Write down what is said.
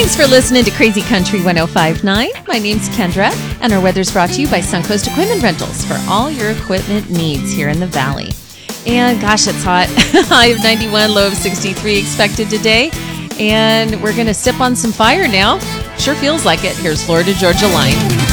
Thanks for listening to Crazy Country 105.9. My name's Kendra, and our weather's brought to you by Suncoast Equipment Rentals for all your equipment needs here in the Valley. And gosh, it's hot. High of 91, low of 63 expected today. And we're going to sip on some fire now. Sure feels like it. Here's Florida Georgia Line.